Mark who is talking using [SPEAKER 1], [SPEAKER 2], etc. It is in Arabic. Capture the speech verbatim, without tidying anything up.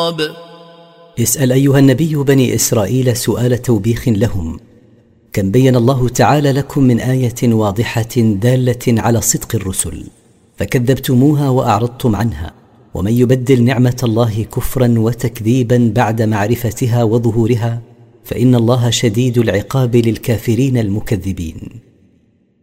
[SPEAKER 1] العقاب.
[SPEAKER 2] اسأل أيها النبي بني إسرائيل سؤال توبيخ لهم: كم بين الله تعالى لكم من آية واضحة دالة على صدق الرسل فكذبتموها وأعرضتم عنها، ومن يبدل نعمة الله كفرا وتكذيبا بعد معرفتها وظهورها فإن الله شديد العقاب للكافرين المكذبين.